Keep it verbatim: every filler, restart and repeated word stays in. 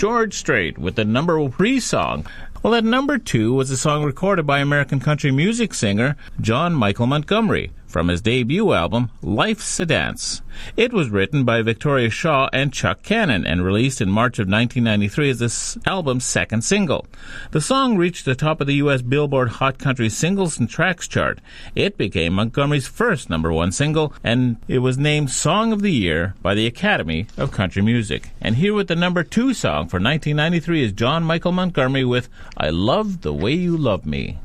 George Strait with the number three song. Well, at number two was a song recorded by American country music singer John Michael Montgomery from his debut album, Life's a Dance. It was written by Victoria Shaw and Chuck Cannon and released in March of nineteen ninety-three as this album's second single. The song reached the top of the U S Billboard Hot Country Singles and Tracks chart. It became Montgomery's first number one single, and it was named Song of the Year by the Academy of Country Music. And here with the number two song for nineteen ninety-three is John Michael Montgomery with I Love the Way You Love Me.